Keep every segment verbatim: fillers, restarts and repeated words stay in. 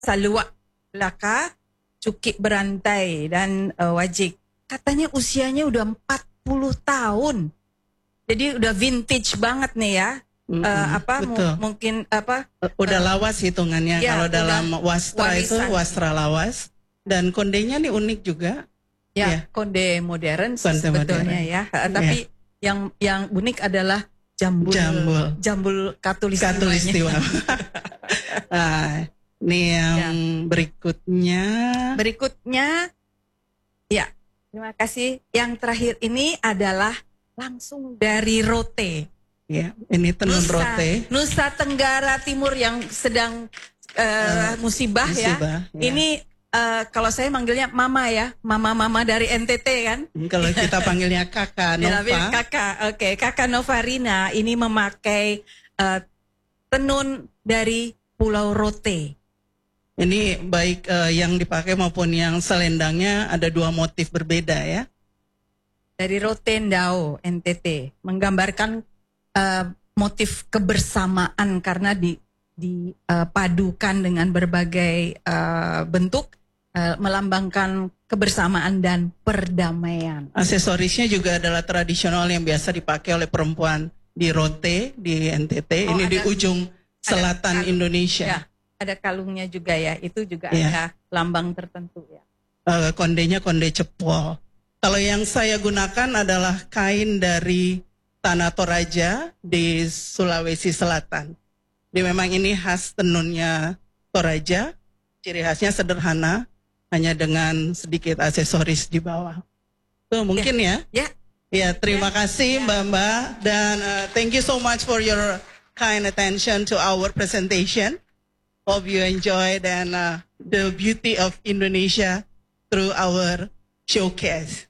Saluak Belaka, Cukik Berantai dan uh, Wajik. Katanya usianya udah empat puluh tahun. Jadi udah vintage banget nih ya. Mm-hmm. Uh, apa mu- mungkin apa udah uh, lawas hitungannya ya, kalau dalam wastra warisan. Itu wastra lawas. Dan kondenya nih unik juga. Ya, ya. Konde modern konde sebetulnya modern. Ya. Uh, tapi ya. yang yang unik adalah jambul jambul, jambul katulistiwa. Katulistiwa. Nah, ini yang ya. berikutnya. Berikutnya, ya. Terima kasih. Yang terakhir ini adalah langsung dari Rote. Ya, ini tenun Nusa, Rote. Nusa Tenggara Timur yang sedang uh, uh, musibah, musibah ya. ya. Ini uh, kalau saya manggilnya Mama ya, Mama-mama dari N T T kan. Kalau kita panggilnya Kakak Nova. Kakak, oke, okay. Kakak Novarina ini memakai uh, tenun dari Pulau Rote. Ini baik uh, yang dipakai maupun yang selendangnya ada dua motif berbeda ya. Dari Rotendao N T T menggambarkan uh, motif kebersamaan karena di dipadukan uh, dengan berbagai uh, bentuk uh, melambangkan kebersamaan dan perdamaian. Aksesorisnya juga adalah tradisional yang biasa dipakai oleh perempuan di Rote di N T T. Oh, ini ada, di ujung selatan ada, Indonesia. Ya. Ada kalungnya juga ya, itu juga yeah. ada lambang tertentu ya. Uh, kondenya konde cepol. Kalau yang saya gunakan adalah kain dari Tanah Toraja di Sulawesi Selatan. Jadi memang ini khas tenunnya Toraja, ciri khasnya sederhana, hanya dengan sedikit aksesoris di bawah. Tuh mungkin yeah. ya. Ya. Ya, terima yeah. kasih Mbak-mbak dan uh, thank you so much for your kind attention to our presentation. Hope you enjoyed and uh, the beauty of Indonesia through our showcase.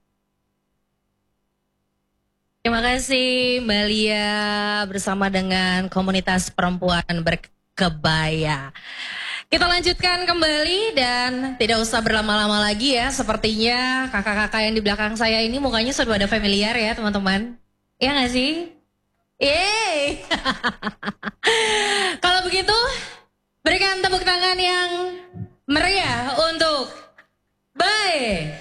Terima kasih Mbak Lia bersama dengan komunitas perempuan berkebaya. Kita lanjutkan kembali dan tidak usah berlama-lama lagi ya. Sepertinya kakak-kakak yang di belakang saya ini mukanya sudah ada familiar ya teman-teman. Iya nggak sih? Yeay. Kalau begitu, berikan tepuk tangan yang meriah untuk Bae